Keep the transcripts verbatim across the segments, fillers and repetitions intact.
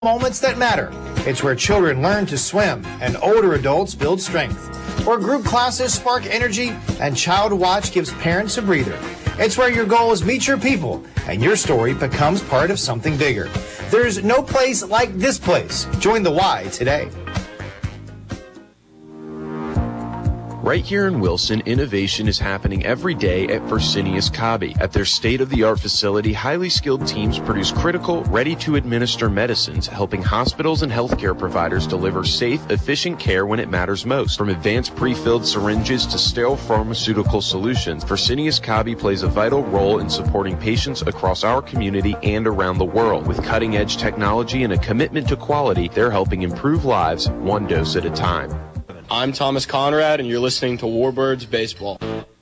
Moments that matter. It's where children learn to swim and older adults build strength. Where group classes spark energy and Child Watch gives parents a breather. It's where your goals meet your people and your story becomes part of something bigger. There's no place like this place. Join the Y today. Right here in Wilson, innovation is happening every day at Fresenius Kabi. At their state-of-the-art facility, highly skilled teams produce critical, ready-to-administer medicines, helping hospitals and healthcare providers deliver safe, efficient care when it matters most. From advanced pre-filled syringes to sterile pharmaceutical solutions, Fresenius Kabi plays a vital role in supporting patients across our community and around the world. With cutting-edge technology and a commitment to quality, they're helping improve lives one dose at a time. I'm Thomas Conrad, and you're listening to Warbirds Baseball.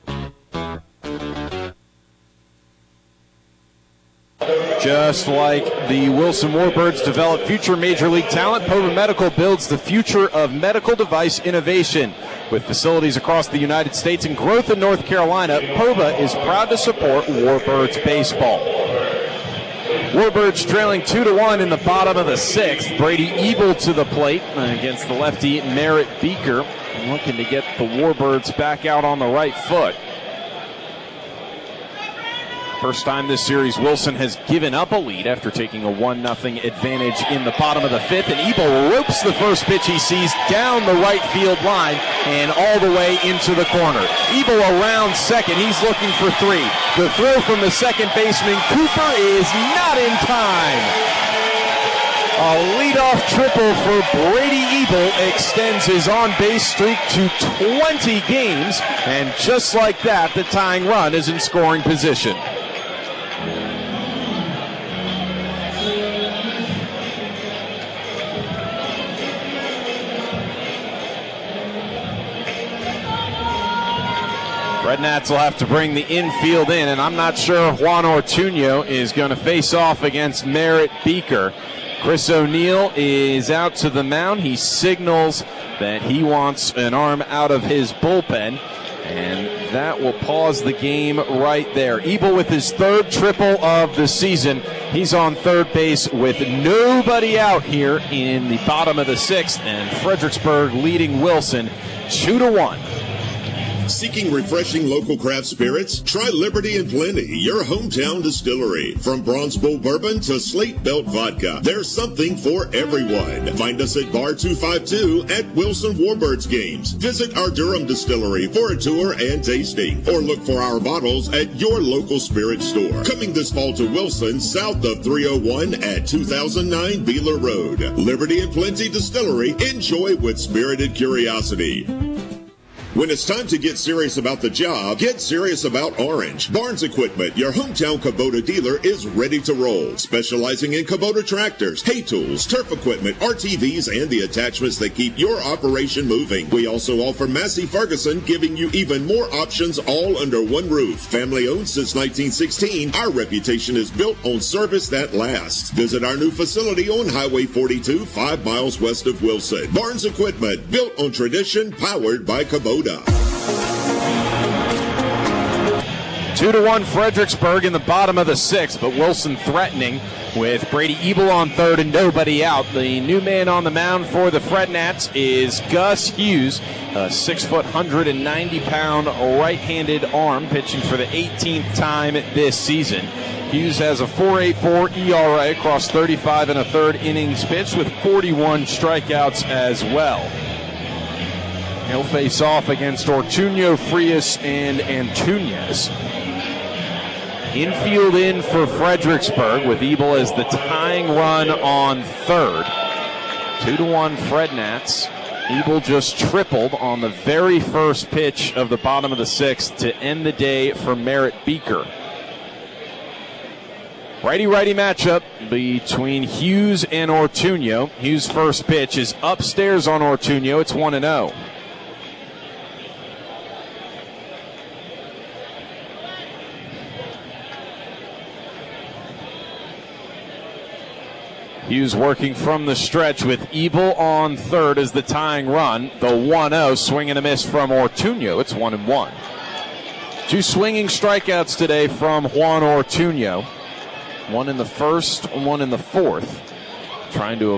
Just like the Wilson Warbirds develop future Major League talent, Pova Medical builds the future of medical device innovation. With facilities across the United States and growth in North Carolina, Pova is proud to support Warbirds Baseball. Warbirds trailing two to one in the bottom of the sixth. Brady Ebel to the plate against the lefty Merritt Beaker, looking to get the Warbirds back out on the right foot. First time this series, Wilson has given up a lead after taking a one nothing advantage in the bottom of the fifth, and Ebel ropes the first pitch he sees down the right field line and all the way into the corner. Ebel around second, he's looking for three. The throw from the second baseman, Cooper, is not in time. A leadoff triple for Brady Ebel extends his on-base streak to twenty games, and just like that, the tying run is in scoring position. Red Nats will have to bring the infield in, and I'm not sure Juan Ortuño is going to face off against Merritt Beaker. Chris O'Neill is out to the mound. He signals that he wants an arm out of his bullpen, and that will pause the game right there. Ebel with his third triple of the season. He's on third base with nobody out here in the bottom of the sixth, and Fredericksburg leading Wilson two to one. Seeking refreshing local craft spirits? Try Liberty and Plenty, your hometown distillery. From Bronze Bull Bourbon to Slate Belt Vodka, there's something for everyone. Find us at Bar two fifty-two at Wilson Warbirds Games. Visit our Durham distillery for a tour and tasting, or look for our bottles at your local spirit store. Coming this fall to Wilson, south of three oh one at two thousand nine Beeler Road. Liberty and Plenty Distillery. Enjoy with spirited curiosity. When it's time to get serious about the job, get serious about Orange. Barnes Equipment, your hometown Kubota dealer, is ready to roll. Specializing in Kubota tractors, hay tools, turf equipment, R T Vs, and the attachments that keep your operation moving. We also offer Massey Ferguson, giving you even more options all under one roof. Family owned since nineteen sixteen, our reputation is built on service that lasts. Visit our new facility on Highway forty-two, five miles west of Wilson. Barnes Equipment, built on tradition, powered by Kubota. Two to one Fredericksburg in the bottom of the sixth, but Wilson threatening with Brady Ebel on third and nobody out. The new man on the mound for the Fred Nats is Gus Hughes, a six foot, one hundred ninety pound right-handed arm, pitching for the eighteenth time this season. Hughes has a four point eight four E R A across thirty-five and a third innings pitched with forty-one strikeouts as well. He'll face off against Ortuño, Frias, and Antunes. Infield in for Fredericksburg with Ebel as the tying run on third. Two to one Fred Nats. Ebel just tripled on the very first pitch of the bottom of the sixth to end the day for Merritt Beaker. Righty-righty matchup between Hughes and Ortuño. Hughes' first pitch is upstairs on Ortuño. It's one and oh. Hughes working from the stretch with Ebel on third as the tying run. The one oh, swing and a miss from Ortuño. It's one and one. Two swinging strikeouts today from Juan Ortuño. One in the first, one in the fourth. trying to